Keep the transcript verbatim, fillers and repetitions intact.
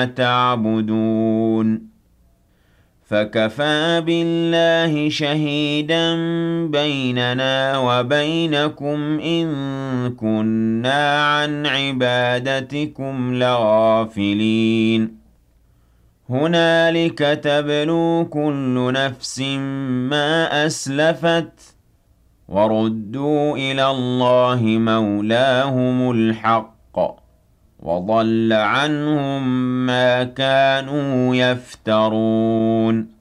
تعبدون فكفى بالله شهيدا بيننا وبينكم إن كنا عن عبادتكم لغافلين هنالك تبلو كل نفس ما أسلفت وردوا إلى الله مولاهم الحق وضل عنهم ما كانوا يفترون